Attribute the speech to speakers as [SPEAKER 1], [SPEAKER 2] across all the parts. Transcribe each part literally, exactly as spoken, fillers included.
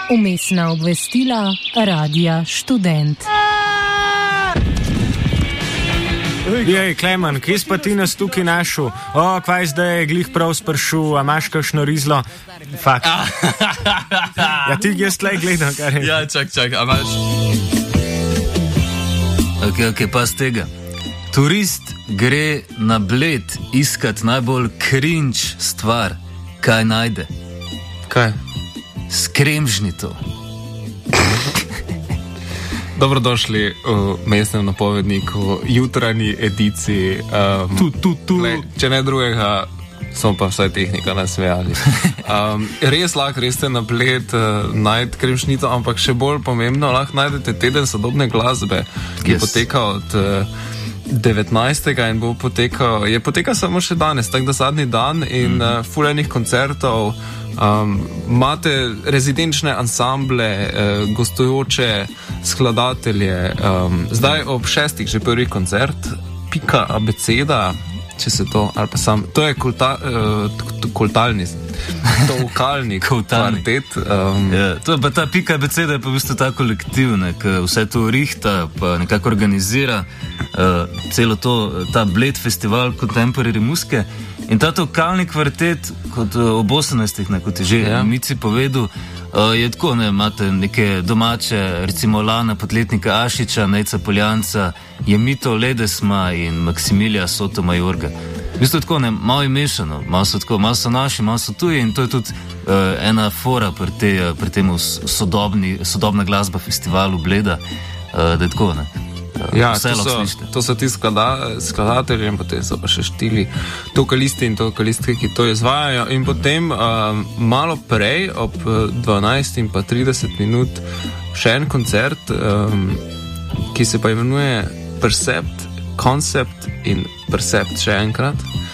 [SPEAKER 1] Vmesna obvestila Radia Študent.
[SPEAKER 2] Jej, Klemen, kje si pa ti nas tukaj našel? O, kvaj zdaj je glih prav sprašul, a imaš kakšno rizlo? Fakt. Ja, ti jaz tlej gledam, kar je.
[SPEAKER 3] Ja, čak, čak, a imaš?
[SPEAKER 4] Ok, ok, pa z tega. Turist gre na Bled iskat najbolj cringe stvar. Kaj najde?
[SPEAKER 3] Kaj?
[SPEAKER 4] Skremžnito.
[SPEAKER 3] Dobrodošli v mestnem napovedniku, jutranji ediciji. Um,
[SPEAKER 2] Tu, tu, tu.
[SPEAKER 3] Le, če ne drugega, smo pa vsaj tehnika nasmejali. Um, res lahko greste na Bled uh, najti kremšnito, ampak še bolj pomembno, lahko najdete teden sodobne glasbe, ki
[SPEAKER 4] Yes.
[SPEAKER 3] poteka od uh, devetnajstega in bo potekal, je potekal samo še danes, tako da zadnji dan in mm. uh, ful enih koncertov. Um, imate rezidenčne ansamble, eh, gostujoče skladatelje. Um, zdaj ob šestih že prvi koncert, pika abeceda, če se to, ali pa sam, to je kulta, uh, kultalni, to vokalni kvartet. Um,
[SPEAKER 4] Ja, to je pa ta pika abeceda, je pa v bistvu ta kolektiv, ne, ki vse to rihta, pa nekako organizira uh, celo to, ta Bled festival contemporary muske. In ta vokalni kvartet, kot uh, ob osemnajstih, ne, kot je že
[SPEAKER 3] Ja.
[SPEAKER 4] Mici povedal, uh, je tako, ne, imate neke domače, recimo Lana Podletnika Ašiča, Nejca Poljanca, Jemito Ledesma in Maksimilija Sotomayorga. V bistvu tako, ne, malo je mešano, malo so tako, malo so naši, malo so tuji in to je tudi uh, ena fora pri, te, pri temu sodobni, sodobna glasba festivalu Bleda, uh, da je tako, ne.
[SPEAKER 3] Ja,
[SPEAKER 4] Vse
[SPEAKER 3] to
[SPEAKER 4] lahko
[SPEAKER 3] so,
[SPEAKER 4] slišite.
[SPEAKER 3] to so ti sklada, skladatelji in potem so pa še štiri vokalisti in vokalistke, ki to izvajajo. In potem um, malo prej, ob dvanajst in pa trideset minut, še en koncert, um, ki se pa imenuje Percept, Concept in Percept še enkrat.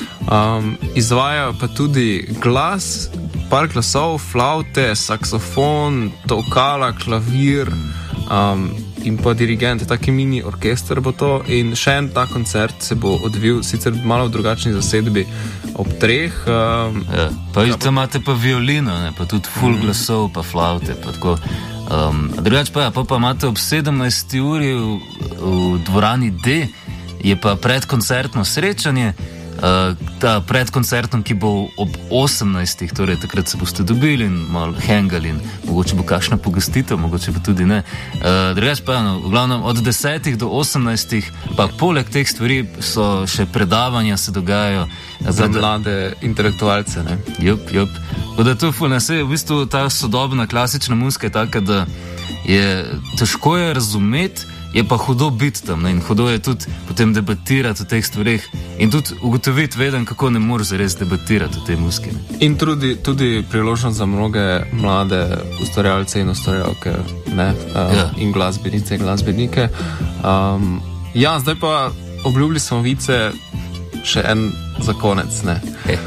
[SPEAKER 3] Um, izvajajo pa tudi glas, par glasov, flaute, saksofon, tolkala, klavir. Um, in pa dirigent, taki mini orkester bo to, in še en ta koncert se bo odvil, sicer malo v drugačni zasedbi, ob treh. Um,
[SPEAKER 4] Ja, pa ja, tam imate pa violino, ne, pa tudi full glasov, pa flaute, pa tako. Um, drugače pa, ja, pa, pa imate ob sedemnajsti uri v, v dvorani D, je pa predkoncertno srečanje, uh, ta predkoncertno, ki bo ob osemnajstih, torej takrat se boste dobili in malo hengali in mogoče bo kakšna pogostitev, mogoče pa tudi ne. Uh, drugače pa, no, v glavnem od desetih do osemnajstih, pa poleg teh stvari so še predavanja, se dogajajo.
[SPEAKER 3] za mlade intelektualce, ne?
[SPEAKER 4] Jup, jup. Da to fulne, se v bistvu ta sodobna klasična muzika je taka, da je težko je razumeti, je pa hudo biti tam, ne? In hudo je tudi potem debatirati o teh stvareh in tudi ugotoviti veden, kako ne moreš zares debatirati o tej muziki.
[SPEAKER 3] In tudi, tudi priložnost za mnoge mlade ustvarjalce in ustvarjalke, ne? Um,
[SPEAKER 4] Ja.
[SPEAKER 3] In glasbenice in glasbenike. Um, ja, zdaj pa obljubili smo vice še en za konec, ne?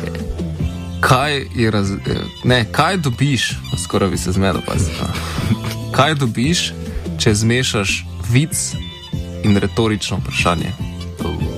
[SPEAKER 3] Kaj je raz... Ne, kaj dobiš, skoraj bi se zmedel, pa si, kaj dobiš, če zmešaš vic in retorično vprašanje?